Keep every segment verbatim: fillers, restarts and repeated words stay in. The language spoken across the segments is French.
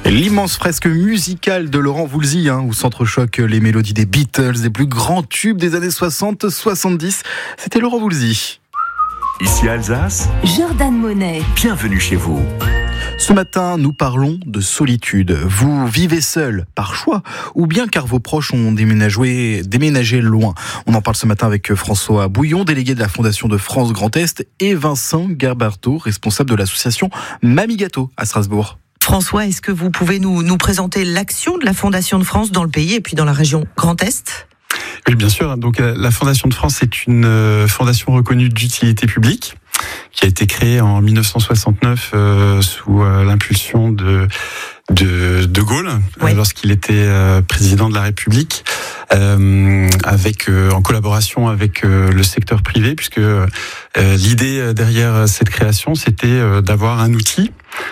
L'immense fresque musicale de Laurent Voulzy, hein, où s'entrechoquent les mélodies des Beatles, des plus grands tubes des années soixante soixante-dix. C'était Laurent Voulzy. Ici Alsace, Jordan Monet. Bienvenue chez vous. Ce matin, nous parlons de solitude. Vous vivez seul par choix ou bien car vos proches ont déménagé, déménagé loin. On en parle ce matin avec François Bouillon, délégué de la Fondation de France Grand Est, et Vincent Gabarteau, responsable de l'association Mamie Gâteau à Strasbourg. François, est-ce que vous pouvez nous, nous présenter l'action de la Fondation de France dans le pays et puis dans la région Grand Est ? Oui, bien sûr. Donc, la Fondation de France est une fondation reconnue d'utilité publique qui a été créée en dix-neuf cent soixante-neuf euh, sous euh, l'impulsion de de, de Gaulle, oui. euh, lorsqu'il était euh, président de la République, euh, avec euh, en collaboration avec euh, le secteur privé, puisque euh, l'idée derrière cette création, c'était euh, d'avoir un outil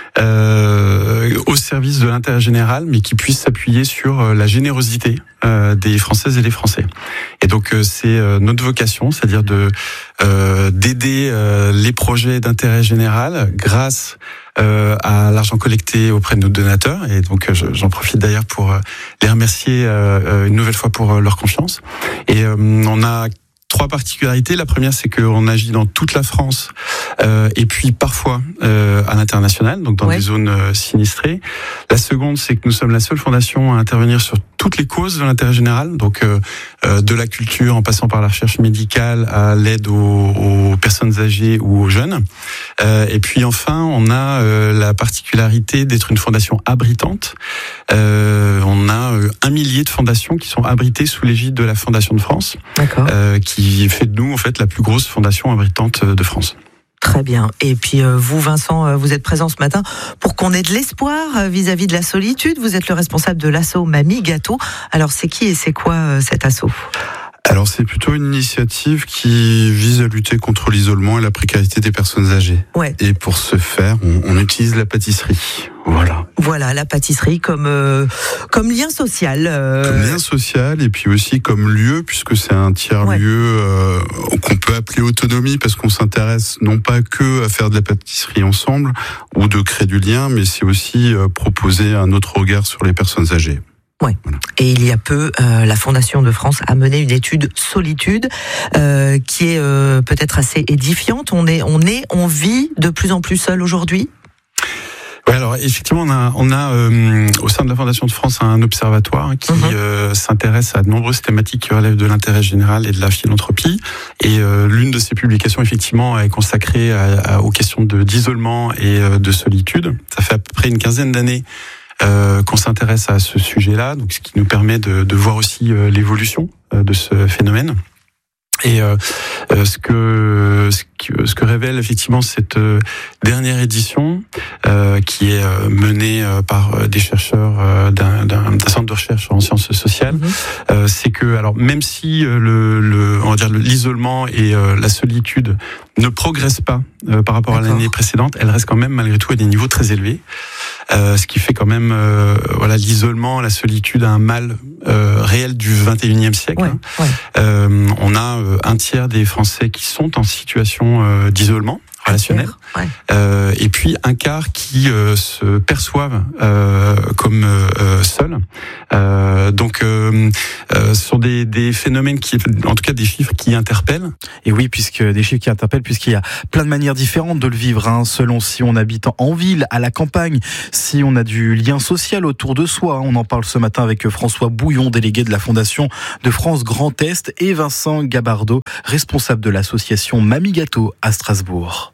euh, au service de l'intérêt général, mais qui puisse s'appuyer sur euh, la générosité euh, des Françaises et des Français. Et donc euh, c'est euh, notre vocation, c'est-à-dire de euh, d'aider euh, les projets d'intérêt général grâce Euh, à l'argent collecté auprès de nos donateurs, et donc euh, j'en profite d'ailleurs pour euh, les remercier euh, une nouvelle fois pour euh, leur confiance. Et euh, on a trois particularités. La première, c'est qu'on agit dans toute la France euh, et puis parfois euh, à l'international, donc dans ouais. des zones euh, sinistrées. La seconde, c'est que nous sommes la seule fondation à intervenir sur toutes les causes de l'intérêt général, donc euh, euh, de la culture en passant par la recherche médicale à l'aide aux, aux personnes âgées ou aux jeunes. Euh, et puis enfin, on a euh, la particularité d'être une fondation abritante. Euh, on a euh, un millier de fondations qui sont abritées sous l'égide de la Fondation de France, euh, qui fait de nous en fait la plus grosse fondation abritante de France. Très bien. Et puis euh, vous, Vincent, vous êtes présent ce matin pour qu'on ait de l'espoir vis-à-vis de la solitude. Vous êtes le responsable de l'asso Mamie Gâteau. Alors c'est qui et c'est quoi euh, cet asso ? Alors c'est plutôt une initiative qui vise à lutter contre l'isolement et la précarité des personnes âgées. Ouais. Et pour ce faire, on, on utilise la pâtisserie. Voilà. Voilà, la pâtisserie comme euh, comme lien social. Euh... Comme lien social et puis aussi comme lieu, puisque c'est un tiers-lieu ouais. euh, qu'on peut appeler autonomie, parce qu'on s'intéresse non pas que à faire de la pâtisserie ensemble ou de créer du lien, mais c'est aussi euh, proposer un autre regard sur les personnes âgées. Ouais. Voilà. Et il y a peu, euh, la Fondation de France a mené une étude solitude euh, qui est euh, peut-être assez édifiante. On est, on est, on vit de plus en plus seul aujourd'hui. Oui, alors effectivement, on a, on a euh, au sein de la Fondation de France un observatoire hein, qui mm-hmm. euh, s'intéresse à de nombreuses thématiques qui relèvent de l'intérêt général et de la philanthropie. Et euh, l'une de ces publications, effectivement, est consacrée à, à, aux questions de, d'isolement et euh, de solitude. Ça fait à peu près une quinzaine d'années Euh, qu'on s'intéresse à ce sujet-là, donc ce qui nous permet de, de voir aussi euh, l'évolution euh, de ce phénomène. Et euh, euh, ce que ce que, ce que révèle effectivement cette euh, dernière édition, euh, qui est euh, menée euh, par euh, des chercheurs euh, d'un, d'un, d'un centre de recherche en sciences sociales, mmh. euh, c'est que alors même si euh, le, le on va dire l'isolement et euh, la solitude ne progressent pas euh, par rapport D'accord. à l'année précédente, elles restent quand même malgré tout à des niveaux très élevés. Euh, ce qui fait quand même euh, voilà l'isolement, la solitude un mal euh, réel du vingt et unième siècle. Ouais, hein. ouais. Euh, on a euh, un tiers des Français qui sont en situation euh, d'isolement relationnel, ouais. euh, et puis un quart qui euh, se perçoivent euh, comme euh, seuls. Euh, donc, euh, euh, ce sont des, des phénomènes qui, en tout cas, des chiffres qui interpellent. Et oui, puisque des chiffres qui interpellent, puisqu'il y a plein de manières différentes de le vivre, hein, selon si on habite en ville, à la campagne, si on a du lien social autour de soi. On en parle ce matin avec François Bouillon, délégué de la Fondation de France Grand Est, et Vincent Gabarteau, responsable de l'association Mamie Gâteau à Strasbourg.